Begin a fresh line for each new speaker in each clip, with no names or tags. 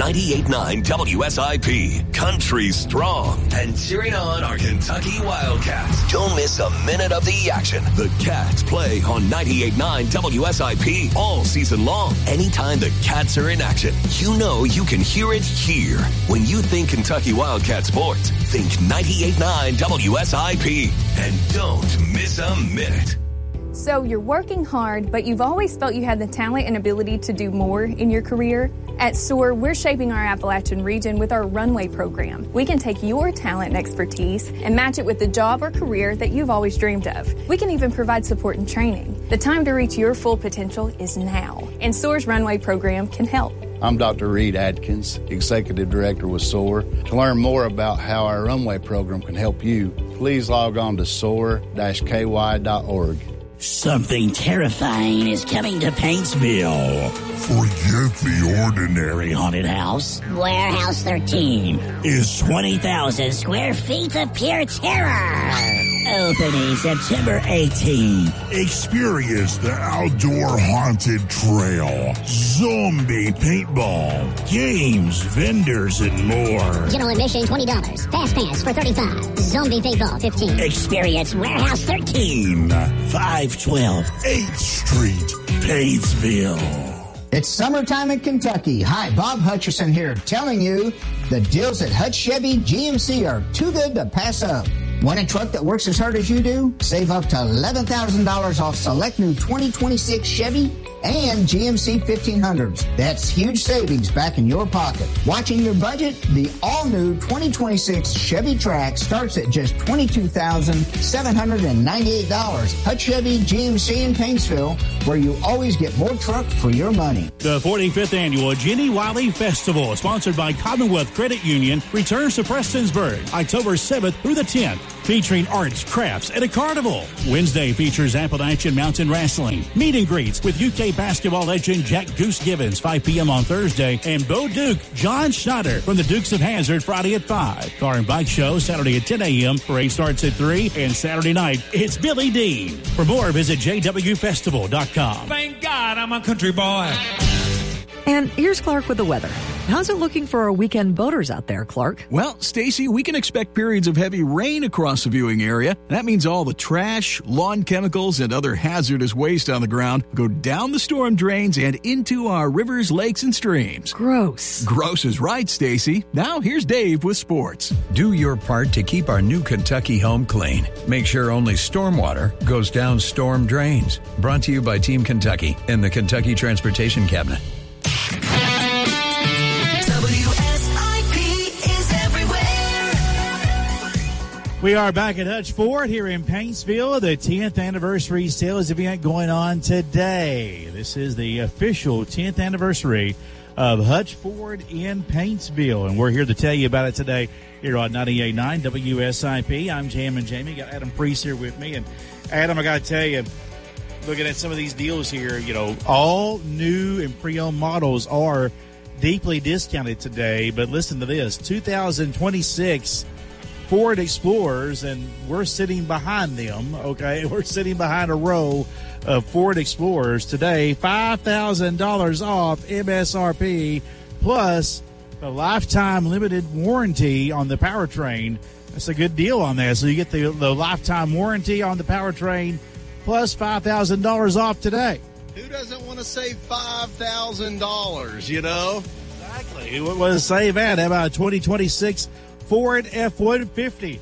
98.9 WSIP, country strong, and cheering on our Kentucky Wildcats. Don't miss a minute of the action. The Cats play on 98.9 WSIP all season long. Anytime the Cats are in action, you know you can hear it here. When you think Kentucky Wildcat sports, think 98.9 WSIP, and don't miss a minute.
So you're working hard, but you've always felt you had the talent and ability to do more in your career? At SOAR, we're shaping our Appalachian region with our Runway program. We can take your talent and expertise and match it with the job or career that you've always dreamed of. We can even provide support and training. The time to reach your full potential is now, and SOAR's Runway program can help.
I'm Dr. Reed Adkins, Executive Director with SOAR. To learn more about how our Runway program can help you, please log on to soar-ky.org.
Something terrifying is coming to Paintsville.
Forget the ordinary
haunted house. Warehouse 13 is 20,000 square feet of pure terror. Opening September 18th.
Experience the outdoor haunted trail, zombie paintball, games, vendors, and more.
General admission $20. Fast pass for $35. Zombie paintball $15.
Experience Warehouse 13. 512
8th Street, Paintsville.
It's summertime in Kentucky. Hi, Bob Hutcherson here, telling you the deals at Hutch Chevy GMC are too good to pass up. Want a truck that works as hard as you do? Save up to $11,000 off select new 2026 Chevy and GMC 1500s. That's huge savings back in your pocket. Watching your budget? The all-new 2026 Chevy Trax starts at just $22,798. Hutch Chevy GMC in Paintsville, where you always get more truck for your money.
The 45th Annual Jenny Wiley Festival, sponsored by Commonwealth Credit Union, returns to Prestonsburg October 7th through the 10th, featuring arts, crafts, and a carnival. Wednesday features Appalachian Mountain Wrestling, meet and greets with UK basketball legend Jack Goose Gibbons, 5 p.m. on Thursday, and Bo Duke, John Schneider from the Dukes of Hazzard, Friday at 5. Car and bike show Saturday at 10 a.m. Parade starts at 3, and Saturday night, it's Billy Dean. For more, visit jwfestival.com.
Thank God I'm a country boy.
And here's Clark with the weather. How's it looking for our weekend boaters out there, Clark?
Well, Stacy, we can expect periods of heavy rain across the viewing area. That means all the trash, lawn chemicals, and other hazardous waste on the ground go down the storm drains and into our rivers, lakes, and streams.
Gross.
Gross is right, Stacy. Now here's Dave with sports.
Do your part to keep our new Kentucky home clean. Make sure only stormwater goes down storm drains. Brought to you by Team Kentucky and the Kentucky Transportation Cabinet.
We are back at Hutch Ford here in Paintsville. The 10th anniversary sales event going on today. This is the official 10th anniversary of Hutch Ford in Paintsville, and we're here to tell you about it today here on 98.9 WSIP. I'm Jammin' Jamie. Got Adam Priest here with me, and Adam, I got to tell you, looking at some of these deals here, you know, all new and pre-owned models are deeply discounted today. But listen to this: 2026 Ford Explorers, and we're sitting behind them, okay? We're sitting behind a row of Ford Explorers today, $5,000 off MSRP, plus a lifetime limited warranty on the powertrain. That's a good deal on that. So you get the lifetime warranty on the powertrain, plus $5,000 off today.
Who doesn't want to save $5,000, you know?
Exactly. What was save at? How about 2026 Ford F-150?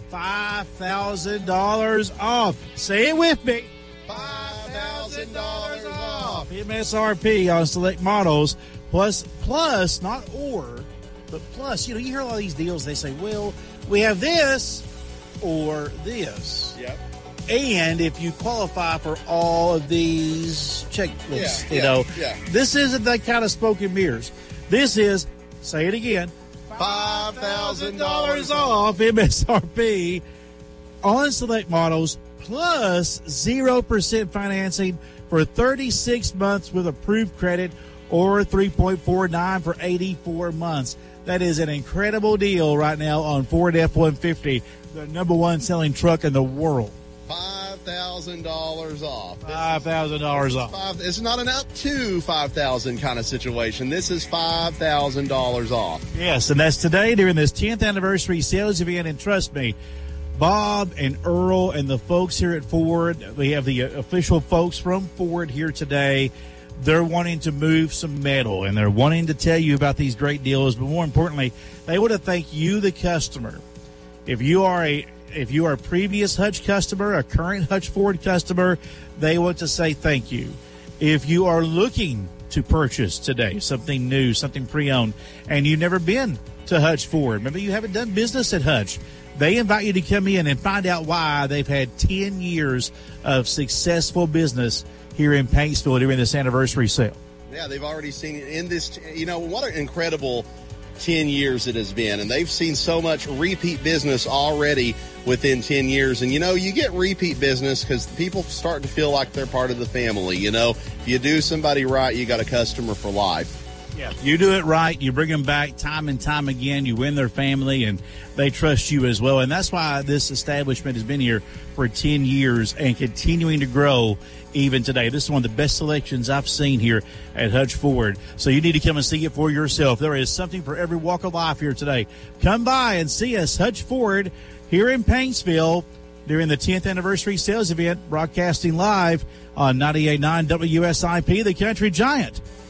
$5,000 off. Say it with me.
$5,000 off.
MSRP on select models, plus, not or, but plus. You know, you hear a lot of these deals, they say, well, we have this or this.
Yep.
And if you qualify for all of these checklists, this isn't that kind of smoke and mirrors. This is, say it again,
$5,000
off MSRP on select models, plus 0% financing for 36 months with approved credit, or 3.49 for 84 months. That is an incredible deal right now on Ford F-150, the number one selling truck in the world.
$5,000 $5,000 off.
$5,000 off.
It's not an up to $5,000 kind of situation. This is $5,000 off.
Yes, and that's today during this 10th anniversary sales event. And trust me, Bob and Earl and the folks here at Ford, we have the official folks from Ford here today. They're wanting to move some metal, and they're wanting to tell you about these great deals. But more importantly, they want to thank you, the customer. If you are a previous Hutch customer, a current Hutch Ford customer, they want to say thank you. If you are looking to purchase today something new, something pre-owned, and you've never been to Hutch Ford, maybe you haven't done business at Hutch, they invite you to come in and find out why they've had 10 years of successful business here in Paintsville during this anniversary sale.
Yeah, they've already seen it in this. What an incredible 10 years it has been. And they've seen so much repeat business already within 10 years. And, you get repeat business because people start to feel like they're part of the family. If you do somebody right, you got a customer for life.
Yeah, you do it right. You bring them back time and time again. You win their family, and they trust you as well. And that's why this establishment has been here for 10 years and continuing to grow even today. This is one of the best selections I've seen here at Hutch Ford. So you need to come and see it for yourself. There is something for every walk of life here today. Come by and see us, Hutch Ford, here in Paintsville during the 10th anniversary sales event, broadcasting live on 98.9 WSIP, the Country Giant.